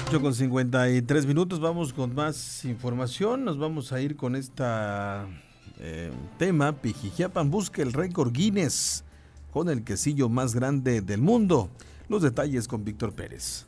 8:53, vamos con más información. Nos vamos a ir con tema. Pijijiapan busca el récord Guinness con el quesillo más grande del mundo. Los detalles con Víctor Pérez.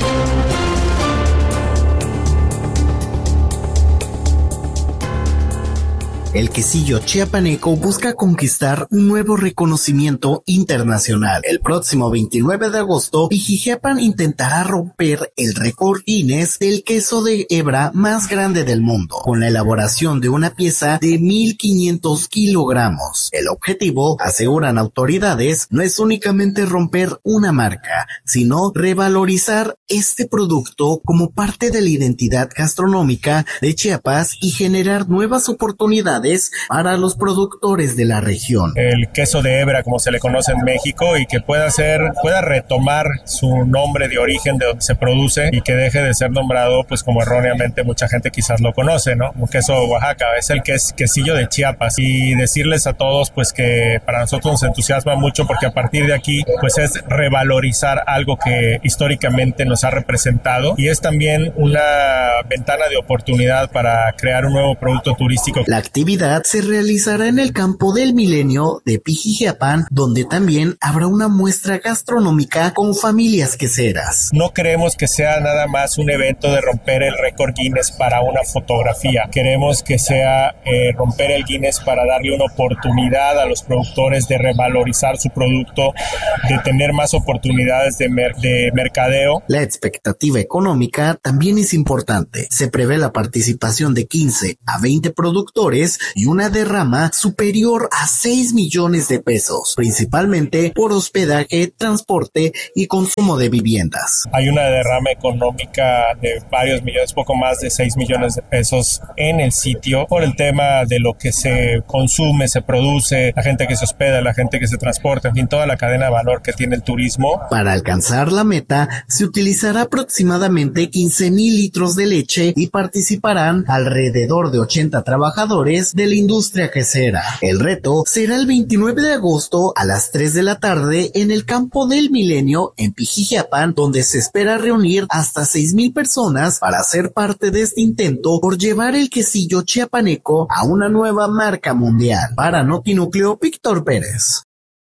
El quesillo chiapaneco busca conquistar un nuevo reconocimiento internacional. El próximo 29 de agosto, Pijijiapan intentará romper el récord Guinness del queso de hebra más grande del mundo, con la elaboración de una pieza de 1,500 kilogramos. El objetivo, aseguran autoridades, no es únicamente romper una marca, sino revalorizar este producto como parte de la identidad gastronómica de Chiapas y generar nuevas oportunidades para los productores de la región. El queso de hebra, como se le conoce en México, y que pueda retomar su nombre de origen de donde se produce y que deje de ser nombrado pues como erróneamente mucha gente quizás lo conoce, ¿no? Un queso de Oaxaca, es el quesillo de Chiapas, y decirles a todos pues que para nosotros nos entusiasma mucho porque a partir de aquí pues es revalorizar algo que históricamente nos ha representado, y es también una ventana de oportunidad para crear un nuevo producto turístico. La actividad se realizará en el Campo del Milenio de Pijijiapan, donde también habrá una muestra gastronómica con familias queseras. No queremos que sea nada más un evento de romper el récord Guinness para una fotografía. Queremos que sea romper el Guinness para darle una oportunidad a los productores de revalorizar su producto, de tener más oportunidades de mercadeo. La expectativa económica también es importante. Se prevé la participación de 15 a 20 productores y una derrama superior a 6 millones de pesos, principalmente por hospedaje, transporte y consumo de viviendas. Hay una derrama económica de varios millones, poco más de 6 millones de pesos en el sitio, por el tema de lo que se consume, se produce, la gente que se hospeda, la gente que se transporta, en fin, toda la cadena de valor que tiene el turismo. Para alcanzar la meta, se utilizará aproximadamente 15,000 litros de leche y participarán alrededor de 80 trabajadores de la industria quesera. El reto será el 29 de agosto a las 3 de la tarde en el Campo del Milenio en Pijijiapan, donde se espera reunir hasta 6,000 personas para ser parte de este intento por llevar el quesillo chiapaneco a una nueva marca mundial. Para Notinúcleo, Víctor Pérez.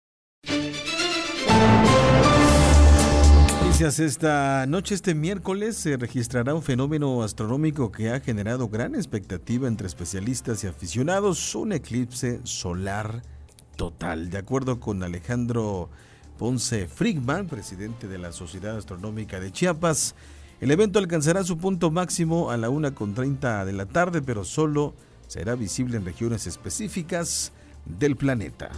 Esta noche, este miércoles, se registrará un fenómeno astronómico que ha generado gran expectativa entre especialistas y aficionados: un eclipse solar total. De acuerdo con Alejandro Ponce Friedman, presidente de la Sociedad Astronómica de Chiapas, el evento alcanzará su punto máximo a la 1:30 de la tarde, pero solo será visible en regiones específicas del planeta.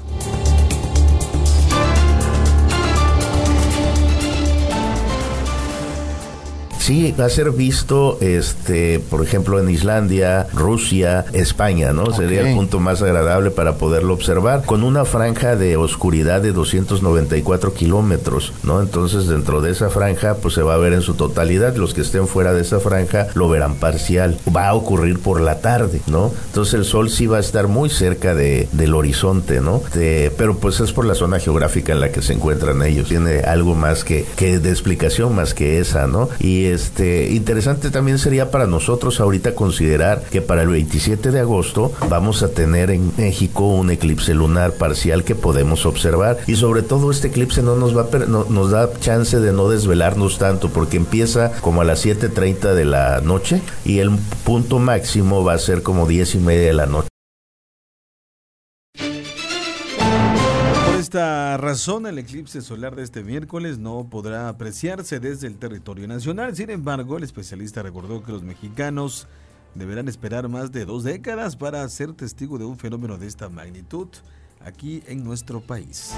Sí, va a ser visto, por ejemplo, en Islandia, Rusia, España, ¿no? Okay. Sería el punto más agradable para poderlo observar, con una franja de oscuridad de 294 kilómetros, ¿no? Entonces, dentro de esa franja, pues se va a ver en su totalidad. Los que estén fuera de esa franja lo verán parcial. Va a ocurrir por la tarde, ¿no? Entonces, el sol sí va a estar muy cerca del horizonte, ¿no? Pero pues es por la zona geográfica en la que se encuentran ellos. Tiene algo más que de explicación más que esa, ¿no? Y interesante también sería para nosotros ahorita considerar que para el 27 de agosto vamos a tener en México un eclipse lunar parcial que podemos observar, y sobre todo este eclipse nos da chance de no desvelarnos tanto, porque empieza como a las 7:30 de la noche y el punto máximo va a ser como 10:30 de la noche. Por esta razón, el eclipse solar de este miércoles no podrá apreciarse desde el territorio nacional. Sin embargo, el especialista recordó que los mexicanos deberán esperar más de 2 décadas para ser testigo de un fenómeno de esta magnitud aquí en nuestro país.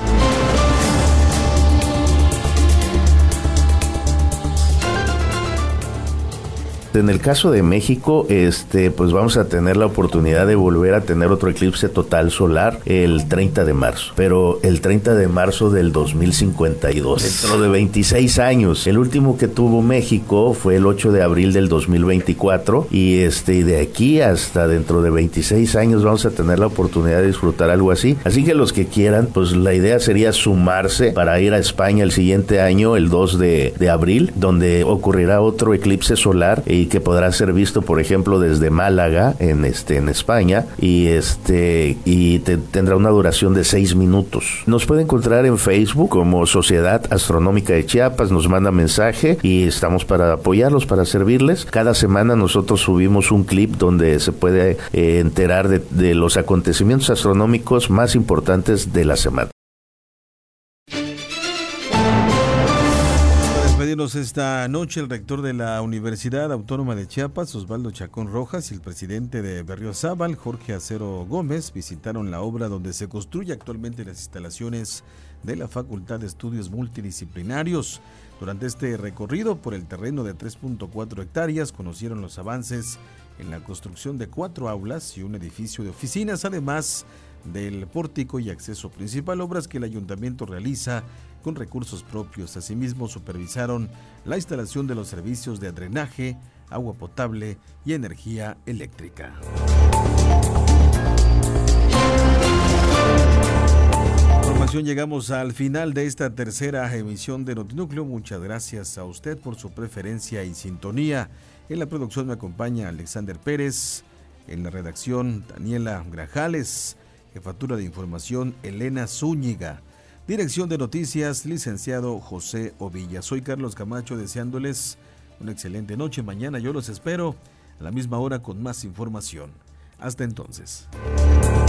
En el caso de México, pues vamos a tener la oportunidad de volver a tener otro eclipse total solar el 30 de marzo, pero el 30 de marzo del 2052, dentro de 26 años. El último que tuvo México fue el 8 de abril del 2024 y de aquí hasta dentro de 26 años vamos a tener la oportunidad de disfrutar algo así. Así que los que quieran, pues la idea sería sumarse para ir a España el siguiente año, el 2 de abril, donde ocurrirá otro eclipse solar y que podrá ser visto, por ejemplo, desde Málaga en España y tendrá una duración de 6 minutos. Nos puede encontrar en Facebook como Sociedad Astronómica de Chiapas, nos manda mensaje y estamos para apoyarlos, para servirles. Cada semana nosotros subimos un clip donde se puede enterar de los acontecimientos astronómicos más importantes de la semana. Despedirnos esta noche, el rector de la Universidad Autónoma de Chiapas, Osvaldo Chacón Rojas, y el presidente de Berriozábal, Jorge Acero Gómez, visitaron la obra donde se construye actualmente las instalaciones de la Facultad de Estudios Multidisciplinarios. Durante este recorrido por el terreno de 3.4 hectáreas, conocieron los avances en la construcción de 4 aulas y un edificio de oficinas, además del pórtico y acceso principal, obras que el ayuntamiento realiza con recursos propios. Asimismo, supervisaron la instalación de los servicios de drenaje, agua potable y energía eléctrica. Llegamos al final de esta tercera emisión de Notinúcleo. Muchas gracias a usted por su preferencia y sintonía. En la producción me acompaña Alexander Pérez, en la redacción Daniela Grajales, jefatura de información Elena Zúñiga, dirección de noticias licenciado José Ovilla. Soy Carlos Camacho, deseándoles una excelente noche. Mañana yo los espero a la misma hora con más información. Hasta entonces.